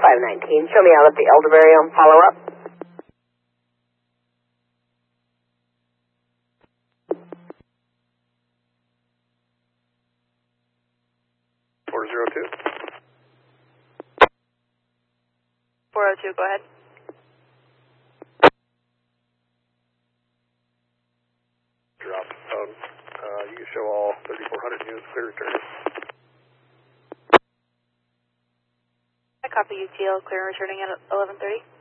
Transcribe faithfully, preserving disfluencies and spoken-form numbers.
five nineteen. Show me out at the Elderberry on follow-up. four zero two. four oh two, go ahead. Drop phone. Uh, you can show all thirty-four hundred units clear return. I copy U T L, clear and returning at eleven thirty.